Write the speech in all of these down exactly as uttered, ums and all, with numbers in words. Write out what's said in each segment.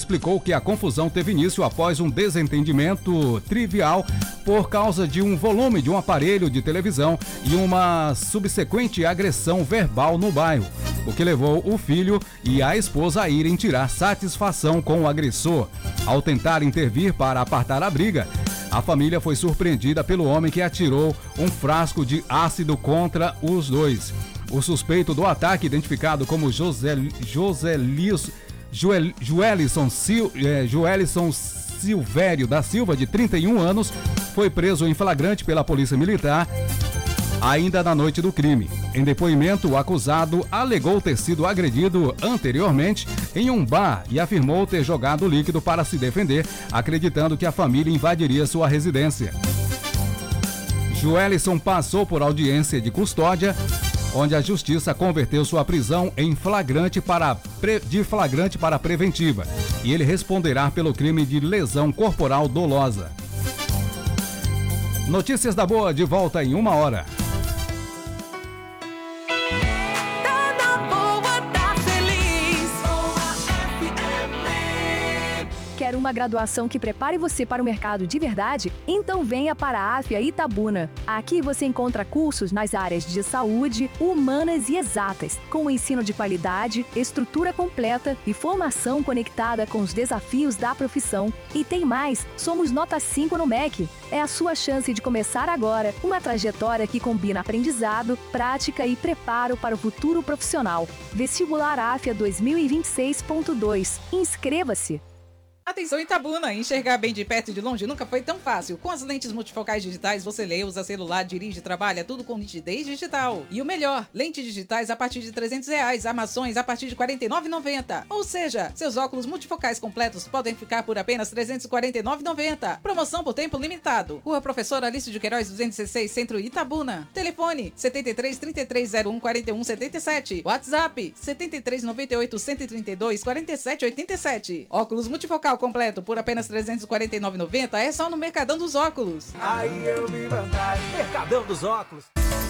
explicou que a confusão teve início após um desentendimento trivial por causa de um volume de um aparelho de televisão e uma subsequente agressão verbal no bairro, o que levou o filho e a esposa a irem tirar satisfação com o agressor. Ao tentar intervir para apartar a briga, a família foi surpreendida pelo homem que atirou um frasco de ácido contra os dois. O suspeito do ataque, identificado como José, José Lios, Joel, Joelison, Sil, é, Joelison Silvério da Silva, de trinta e um anos, foi preso em flagrante pela Polícia Militar ainda na noite do crime. Em depoimento, o acusado alegou ter sido agredido anteriormente em um bar e afirmou ter jogado líquido para se defender, acreditando que a família invadiria sua residência. Joelison passou por audiência de custódia, onde a justiça converteu sua prisão em flagrante para pre... de flagrante para preventiva, e ele responderá pelo crime de lesão corporal dolosa. Notícias da Boa, de volta em uma hora. Quer uma graduação que prepare você para o mercado de verdade? Então venha para a Afia Itabuna. Aqui você encontra cursos nas áreas de saúde, humanas e exatas, com o ensino de qualidade, estrutura completa e formação conectada com os desafios da profissão. E tem mais, somos nota cinco no M E C. É a sua chance de começar agora uma trajetória que combina aprendizado, prática e preparo para o futuro profissional. Vestibular Afia dois mil e vinte e seis ponto dois. Inscreva-se! Atenção Itabuna, enxergar bem de perto e de longe nunca foi tão fácil. Com as lentes multifocais digitais você lê, usa celular, dirige, trabalha, tudo com nitidez digital. E o melhor, lentes digitais a partir de trezentos reais, armações a partir de quarenta e nove reais e noventa centavos. Ou seja, seus óculos multifocais completos podem ficar por apenas trezentos e quarenta e nove reais e noventa centavos. Promoção por tempo limitado. Rua Professor Alice de Queiroz duzentos e dezesseis, Centro Itabuna. Telefone setenta e três, trinta e três, zero um, quarenta e um, setenta e sete. WhatsApp setenta e três, noventa e oito, cento e trinta e dois, quarenta e sete, oitenta e sete. Óculos multifocal completo por apenas trezentos e quarenta e nove reais e noventa centavos é só no Mercadão dos Óculos. Aí eu vi vantagem. Mercadão dos Óculos.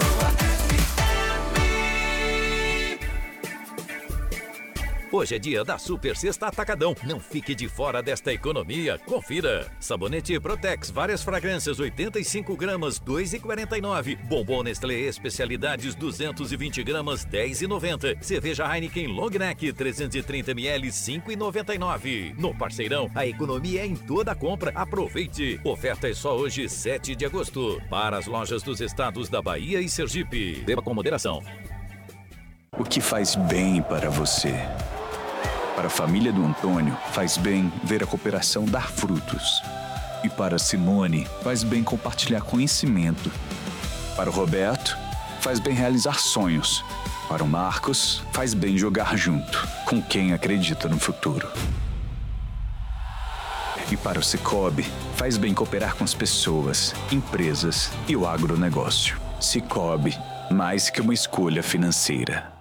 Hoje é dia da Super Sexta Atacadão. Não fique de fora desta economia. Confira. Sabonete Protex, várias fragrâncias, oitenta e cinco gramas, dois reais e quarenta e nove centavos. Bombom Nestlé Especialidades, duzentos e vinte gramas, dez reais e noventa centavos. Cerveja Heineken Long Neck, trezentos e trinta mililitros, cinco reais e noventa e nove centavos. No Parceirão, a economia é em toda a compra. Aproveite. Oferta é só hoje, sete de agosto. Para as lojas dos estados da Bahia e Sergipe. Beba com moderação. O que faz bem para você? Para a família do Antônio, faz bem ver a cooperação dar frutos. E para Simone, faz bem compartilhar conhecimento. Para o Roberto, faz bem realizar sonhos. Para o Marcos, faz bem jogar junto, com quem acredita no futuro. E para o Cicobi, faz bem cooperar com as pessoas, empresas e o agronegócio. Cicobi, mais que uma escolha financeira.